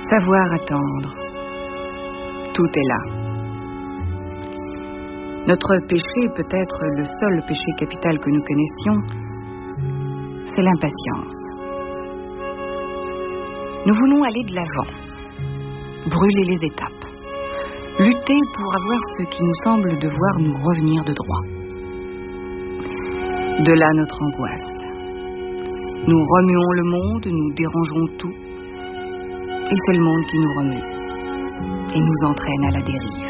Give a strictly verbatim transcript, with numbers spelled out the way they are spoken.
Savoir attendre. Tout est là. Notre péché, peut-être le seul péché capital que nous connaissions, c'est l'impatience. Nous voulons aller de l'avant, brûler les étapes, lutter pour avoir ce qui nous semble devoir nous revenir de droit. De là notre angoisse. Nous remuons le monde, nous dérangeons tout, et c'est le monde qui nous remue et nous entraîne à la dérive.